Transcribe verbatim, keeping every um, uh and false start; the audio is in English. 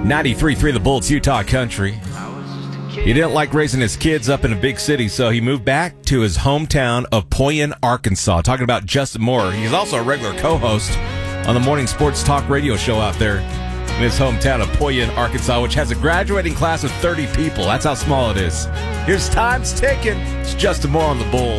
ninety-three point three The Bullets, Utah Country. He didn't like raising his kids up in a big city, so he moved back to his hometown of Poyen, Arkansas. Talking about Justin Moore. He's also a regular co-host on the morning sports talk radio show out there in his hometown of Poyen, Arkansas, which has a graduating class of thirty people. That's how small it is. Here's Time's Ticking. It's Justin Moore on the Bulls.